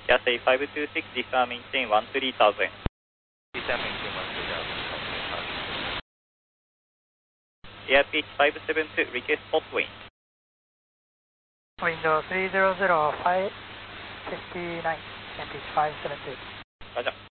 Cathay 526, descend maintain 13000. Descend maintain 13000. Airpeak 572, request spot wind. Window 300, 559, and 572. Roger.